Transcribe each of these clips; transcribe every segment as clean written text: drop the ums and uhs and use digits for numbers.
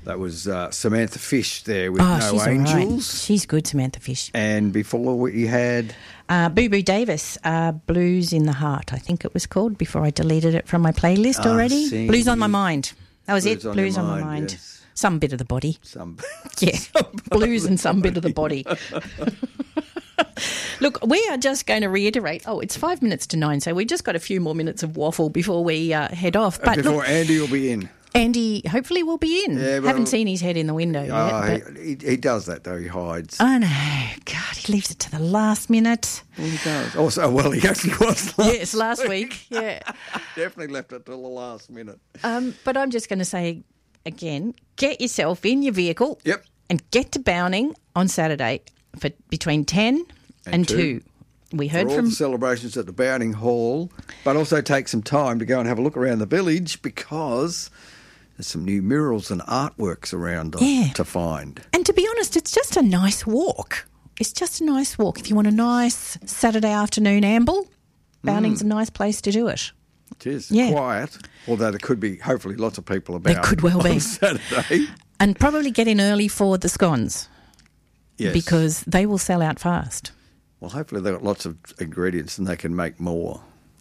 That was Samantha Fish there with Oh, No she's all right. Angels. She's good, Samantha Fish. And before we had... Boo Boo Davis, Blues in the Heart, I think it was called, before I deleted it from my playlist already. see. Blues on My Mind. That was Blues it, on Blues Your on My Mind, Mind. yes. Some bit of the body. Some... Yeah, blues and some bit of the body. Look, we are just going to reiterate. Oh, it's 5 minutes to 9, so we just got a few more minutes of waffle before we head off. But Before look, Andy will be in. Andy hopefully will be in. Yeah, well- Haven't seen his head in the window yet. But He does that, though. He hides. I know. God, he leaves it to the last minute. Well, he does. Also, well, he actually was Yes, last week. Yeah. Definitely left it till the last minute. But I'm just going to say again, get yourself in your vehicle. Yep. And get to Bowning on Saturday for between 10 and 2. We heard For all from... the celebrations at the Bowning Hall, but also take some time to go and have a look around the village because there's some new murals and artworks around to find. And to be honest, it's just a nice walk. It's just a nice walk. If you want a nice Saturday afternoon amble, Bowning's a nice place to do it. It is Yeah. quiet, although there could be hopefully lots of people about. There could well be. On Saturday. And probably get in early for the scones Yes. because they will sell out fast. Well, hopefully they've got lots of ingredients and they can make more.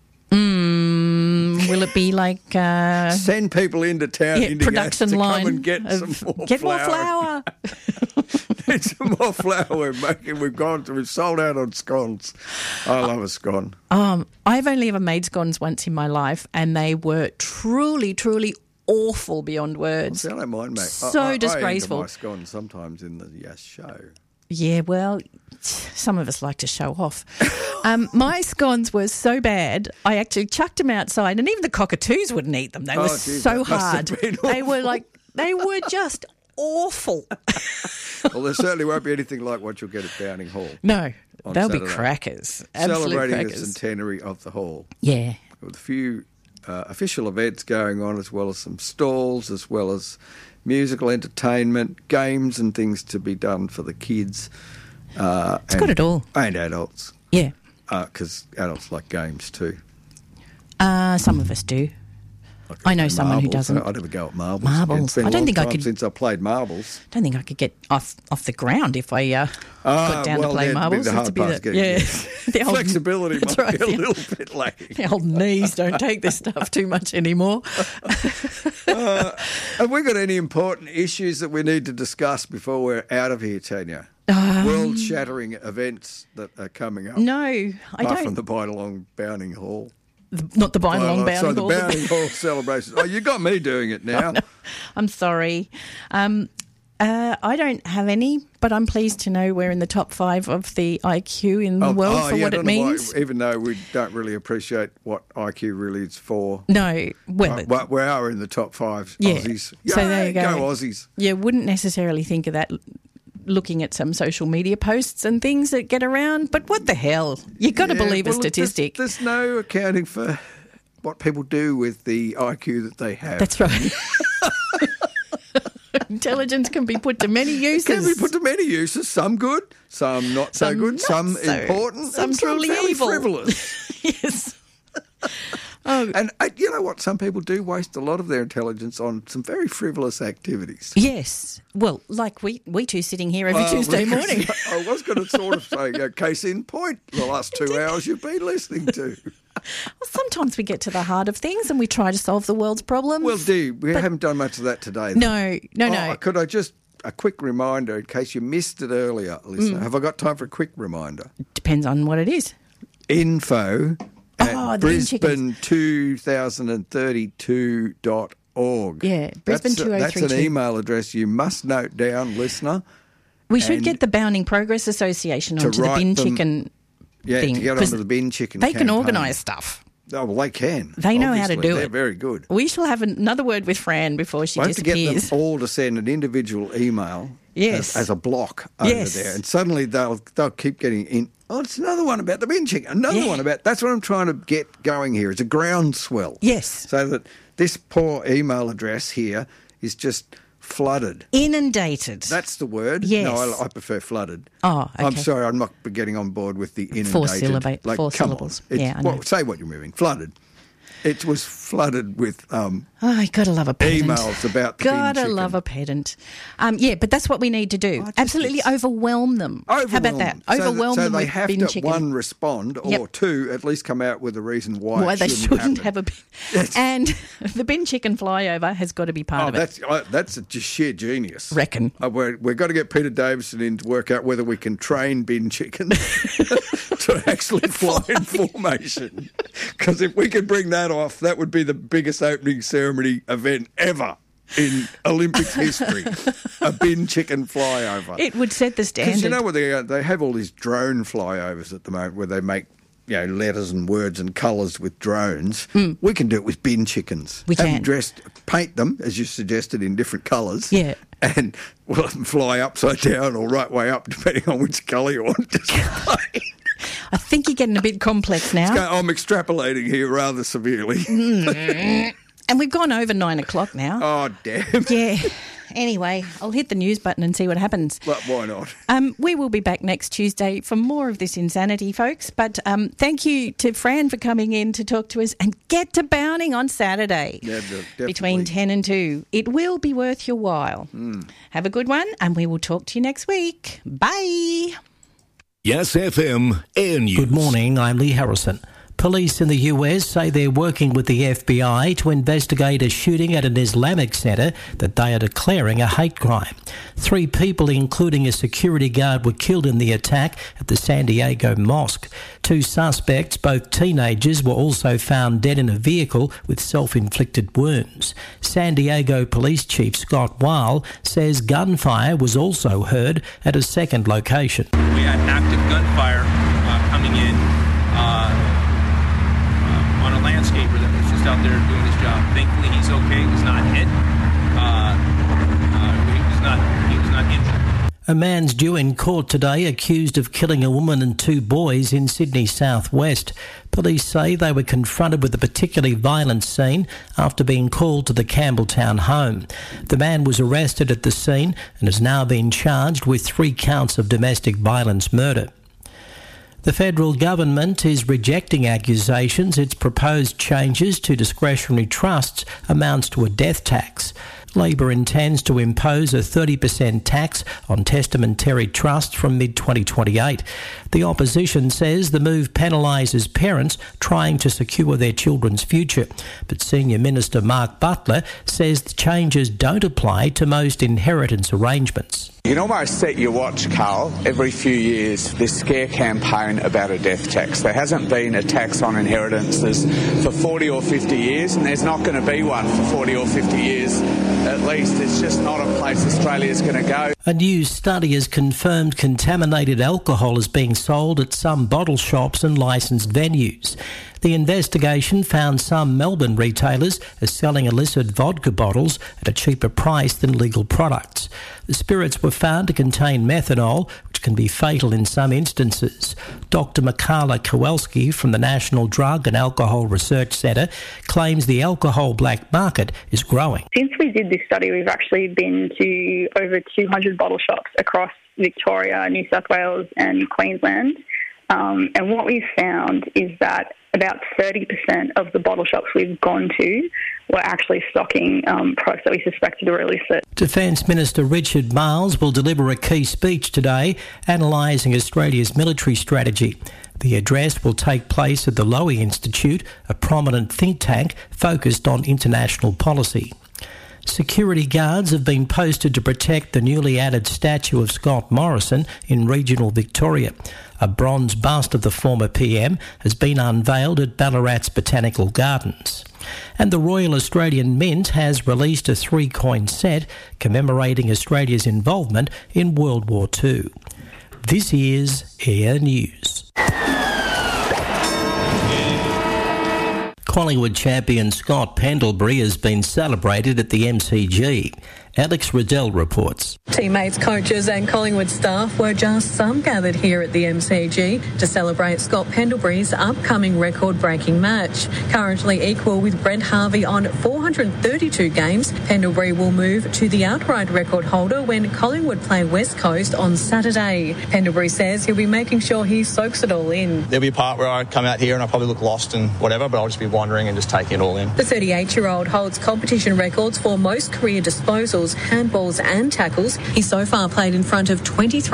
Will it be like Send people into town, into production to line? come and get of, some more get flour. more flour. Need some more flour we're making. We've sold out on scones. I love a scone. I've only ever made scones once in my life, and they were truly, truly awful beyond words. See, I don't mind, mate. So disgraceful. I enter my scones sometimes in the show. Yeah, well, some of us like to show off. My scones were so bad, I actually chucked them outside, and even the cockatoos wouldn't eat them. They were geez, so that must hard. have been They were just awful. Well, there certainly won't be anything like what you'll get at Bowning Hall. No, On they'll be Saturday. crackers. Absolute Celebrating crackers. the centenary of the hall. Yeah. With a few official events going on, as well as some stalls, as well as musical entertainment, games and things to be done for the kids. It's got it all. And adults. Yeah. Because adults like games too. Some of us do. I know someone who Marbles. doesn't. I never go at marbles. Marbles. It's been I a don't long think I time could- since I played marbles. Don't think I could get off the ground if I got down to play that'd marbles. Be the hard It'd be part the- is getting yeah. The old- flexibility that's might right, be a yeah. little bit lacking. The old knees don't take this stuff too much anymore. Have we got any important issues that we need to discuss before we're out of here, Tanya? World-shattering events that are coming up. No, I Apart from don't. the Bynalong Bowning Hall. Not the Bynalong Sorry, Bowning Hall. the Bowning Hall celebrations. Oh, you got me doing it now. I'm sorry. I don't have any, but I'm pleased to know we're in the top 5 of the IQ in the world for yeah, what I it don't know why- means. even though we don't really appreciate what IQ really is for. No, well, But we are in the top 5 Yeah. Aussies. So there you go. Go Aussies. you wouldn't necessarily think of that looking at some social media posts and things that get around, but what the hell? You've got to believe a well, look, statistic. There's no accounting for what people do with the IQ that they have. That's right. Intelligence can be put to many uses. Can be put to many uses. Some good, some not so Some good, not some so- important, some and truly some very evil. frivolous. Yes. Oh, And you know what? Some people do waste a lot of their intelligence on some very frivolous activities. yes. Well, like we two sitting here every Tuesday morning. I was going to sort of say, case in point, the last 2 hours you've been listening to. Well, sometimes we get to the heart of things and we try to solve the world's problems. Well, we haven't done much of that today. though. No. Could I just, a quick reminder in case you missed it earlier, listener. Mm. Have I got time for a quick reminder? Depends on what it is. Info at the bin chickens. Brisbane2032.org. Yeah, Brisbane That's 2032. an email address you must note down, listener. We should And get the Bowning Progress Association to onto the write bin them- chicken Yeah, thing. to get 'cause onto the bin chicken They can campaign. organise stuff. Oh, well, they can. They know how to Obviously, do They're it. very good. We shall have another word with Fran before she We'll have to get disappears. them all to send an individual email Yes. as a block over Yes. there. And suddenly they'll keep getting in. Oh, it's another one about the bin chicken. Another Yeah. one about... That's what I'm trying to get going here. It's a groundswell. Yes. So that this poor email address here is just flooded. Inundated. That's the word. Yes. No, I prefer flooded. Oh, okay. I'm sorry, I'm not getting on board with the inundated. Four Come syllables. on. Yeah, I know. Say what you're moving. Flooded. It was flooded with you gotta love a pedant. emails about the bin Gotta chicken. love a pedant. But that's what we need to do. Absolutely overwhelm them. How about that? Overwhelm them with bin chicken. So they have to, one, respond, or two, at least come out with a reason why they shouldn't happen. have a bin. And the bin chicken flyover has got to be part of it. That's just sheer genius. Reckon. We've got to get Peter Davison in to work out whether we can train bin chickens to actually fly in formation. Because if we could bring that off, that would be the biggest opening ceremony event ever in Olympics history. A bin chicken flyover. It would set the standard. Because you know what they have all these drone flyovers at the moment where they make letters and words and colours with drones. We can do it with bin chickens. We can. Paint them, as you suggested, in different colours. Yeah. And we'll fly upside down or right way up, depending on which colour you want to display. I think you're getting a bit complex now. I'm extrapolating here rather severely. And we've gone over 9 o'clock now. Oh, damn. Yeah. Anyway, I'll hit the news button and see what happens. But why not? We will be back next Tuesday for more of this insanity, folks. But thank you to Fran for coming in to talk to us, and get to Bowning on Saturday between 10 and 2. It will be worth your while. Have a good one, and we will talk to you next week. Bye. Yes FM Air News. Good morning, I'm Lee Harrison. Police in the US say they're working with the FBI to investigate a shooting at an Islamic centre that they are declaring a hate crime. 3 people, including a security guard, were killed in the attack at the San Diego mosque. 2 suspects, both teenagers, were also found dead in a vehicle with self-inflicted wounds. San Diego Police Chief Scott Weil says gunfire was also heard at a second location. We had active gunfire coming in on a landscaper that was just out there doing his job. Thankfully, he's okay. He was not hit. He was not injured. A man's due in court today accused of killing a woman and 2 boys in Sydney southwest. Police say they were confronted with a particularly violent scene after being called to the Campbelltown home. The man was arrested at the scene and has now been charged with 3 counts of domestic violence murder. The federal government is rejecting accusations its proposed changes to discretionary trusts amounts to a death tax. Labor intends to impose a 30% tax on testamentary trusts from mid-2028. The opposition says the move penalises parents trying to secure their children's future. But Senior Minister Mark Butler says the changes don't apply to most inheritance arrangements. You can almost set your watch, Carl, every few years, this scare campaign about a death tax. There hasn't been a tax on inheritances for 40 or 50 years, and there's not going to be one for 40 or 50 years at least. It's just not a place Australia's going to go. A new study has confirmed contaminated alcohol is being sold at some bottle shops and licensed venues. The investigation found some Melbourne retailers are selling illicit vodka bottles at a cheaper price than legal products. The spirits were found to contain methanol, which can be fatal in some instances. Dr. Mikhaila Kowalski from the National Drug and Alcohol Research Centre claims the alcohol black market is growing. Since we did this study, we've actually been to over 200 bottle shops across Victoria, New South Wales and Queensland. And what we've found is that about 30% of the bottle shops we've gone to were actually stocking products that we suspected were illicit. Defence Minister Richard Marles will deliver a key speech today analysing Australia's military strategy. The address will take place at the Lowy Institute, a prominent think tank focused on international policy. Security guards have been posted to protect the newly added statue of Scott Morrison in regional Victoria. A bronze bust of the former PM has been unveiled at Ballarat's Botanical Gardens. And the Royal Australian Mint has released a 3-coin set commemorating Australia's involvement in World War II. This is Air News. Collingwood champion Scott Pendlebury has been celebrated at the MCG. Alex Riddell reports. Teammates, coaches and Collingwood staff were just some gathered here at the MCG to celebrate Scott Pendlebury's upcoming record-breaking match. Currently equal with Brent Harvey on 432 games, Pendlebury will move to the outright record holder when Collingwood play West Coast on Saturday. Pendlebury says he'll be making sure he soaks it all in. There'll be a part where I come out here and I probably look lost and whatever, but I'll just be wandering and just taking it all in. The 38-year-old holds competition records for most career disposals, handballs and tackles. He's so far played in front of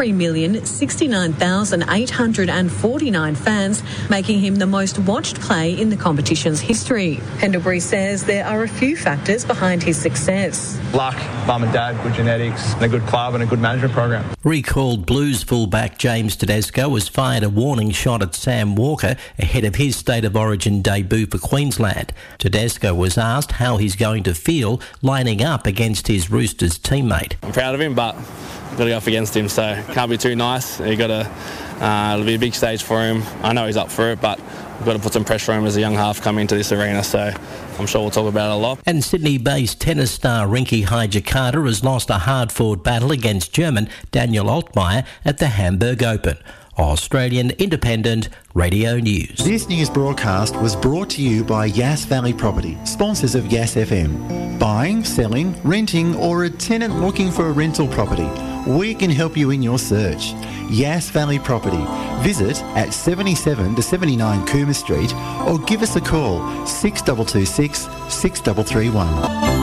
23,069,849 fans, making him the most watched play in the competition's history. Pendlebury says there are a few factors behind his success. Luck, mum and dad, good genetics, and a good club and a good management program. Recalled Blues fullback James Tedesco has fired a warning shot at Sam Walker ahead of his State of Origin debut for Queensland. Tedesco was asked how he's going to feel lining up against his Roosters teammate. I'm proud of him, but I've got to go up against him, so can't be too nice. It'll be a big stage for him. I know he's up for it, but we've got to put some pressure on him as a young half coming into this arena, so I'm sure we'll talk about it a lot. And Sydney-based tennis star Rinky Hijikata has lost a hard-fought battle against German Daniel Altmaier at the Hamburg Open. Australian Independent Radio News. This news broadcast was brought to you by Yass Valley Property, sponsors of Yass FM. Buying, selling, renting, or a tenant looking for a rental property, we can help you in your search. Yass Valley Property. Visit at 77 to 79 Cooma Street or give us a call 6226 6331.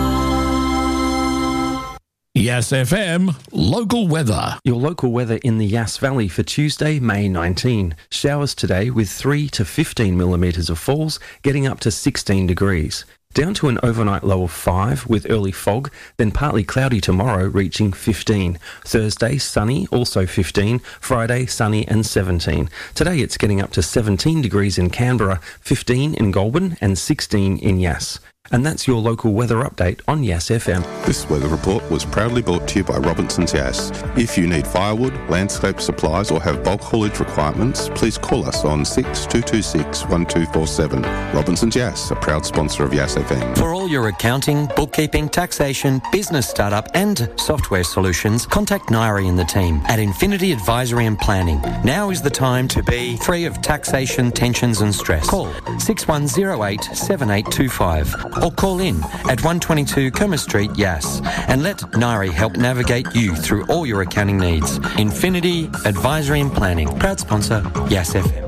Yass FM local weather. Your local weather in the Yass Valley for Tuesday, May 19. Showers today with 3 to 15 millimetres of falls, getting up to 16 degrees. Down to an overnight low of 5 with early fog, then partly cloudy tomorrow reaching 15. Thursday, sunny, also 15. Friday, sunny and 17. Today it's getting up to 17 degrees in Canberra, 15 in Goulburn and 16 in Yass. And that's your local weather update on Yass FM. This weather report was proudly brought to you by Robinson's Yass. If you need firewood, landscape supplies or have bulk haulage requirements, please call us on 6226 1247. Robinson's Yass, a proud sponsor of Yass FM. For all your accounting, bookkeeping, taxation, business startup and software solutions, contact Nairi and the team at Infinity Advisory and Planning. Now is the time to be free of taxation, tensions and stress. Call 6108 7825. Or call in at 122 Cooma Street, Yass, and let Nairi help navigate you through all your accounting needs. Infinity Advisory and Planning, proud sponsor, Yass FM.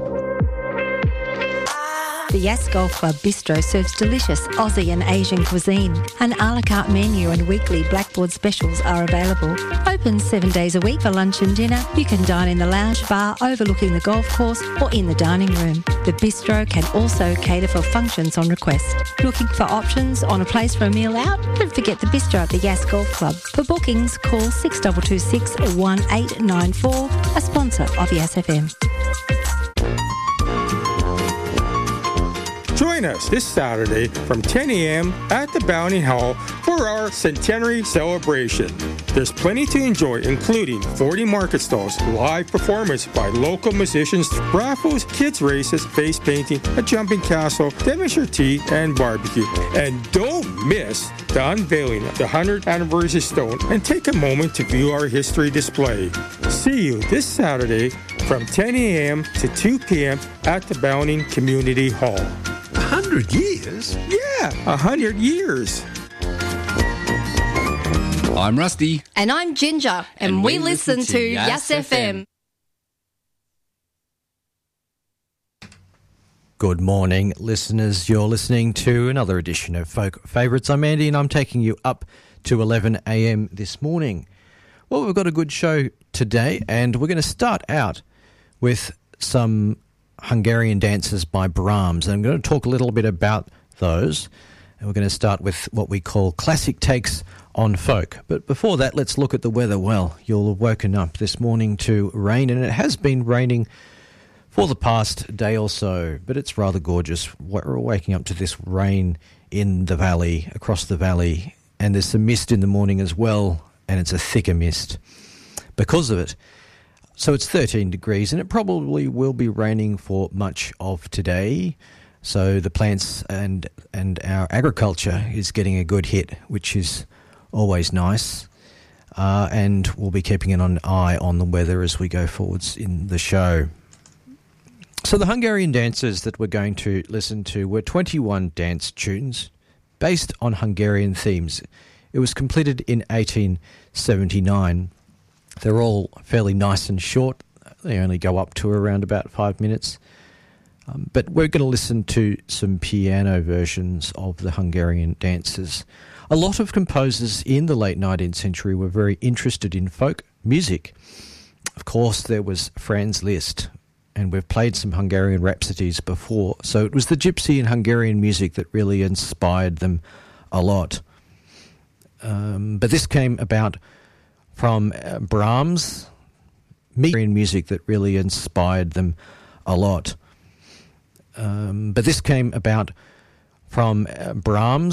The Yass Golf Club Bistro serves delicious Aussie and Asian cuisine. An a la carte menu and weekly blackboard specials are available. Open 7 days a week for lunch and dinner. You can dine in the lounge bar overlooking the golf course or in the dining room. The bistro can also cater for functions on request. Looking for options on a place for a meal out? Don't forget the bistro at the Yass Golf Club. For bookings, call 6226 1894, a sponsor of Yass FM. Join us this Saturday from 10 a.m. at the Bounty Hall for our centenary celebration. There's plenty to enjoy, including 40 market stalls, live performance by local musicians, raffles, kids races, face painting, a jumping castle, Devonshire tea, and barbecue. And don't miss the unveiling of the 100th anniversary stone and take a moment to view our history display. See you this Saturday from 10 a.m. to 2 p.m. at the Bounty Community Hall. 100 years? Yeah, 100 years. I'm Rusty. And I'm Ginger. And we listen to Yass FM. Good morning, listeners. You're listening to another edition of Folk Favourites. I'm Andy and I'm taking you up to 11 a.m. this morning. Well, we've got a good show today and we're going to start out with some Hungarian dances by Brahms. And I'm going to talk a little bit about those. And we're going to start with what we call classic takes on folk. But before that, let's look at the weather. Well, you'll have woken up this morning to rain, and it has been raining for the past day or so, but it's rather gorgeous. We're waking up to this rain in the valley, across the valley, and there's some mist in the morning as well, and it's a thicker mist because of it. So it's 13 degrees, and it probably will be raining for much of today. So the plants and our agriculture is getting a good hit, which is always nice. And we'll be keeping an eye on the weather as we go forwards in the show. So the Hungarian dances that we're going to listen to were 21 dance tunes based on Hungarian themes. It was completed in 1879. They're all fairly nice and short. They only go up to around about 5 minutes. But we're going to listen to some piano versions of the Hungarian dances. A lot of composers in the late 19th century were very interested in folk music. Of course, there was Franz Liszt, and we've played some Hungarian rhapsodies before, so it was the Gypsy and Hungarian music that really inspired them a lot. But this came about from Brahms, Hungarian music that really inspired them a lot. But this came about from Brahms,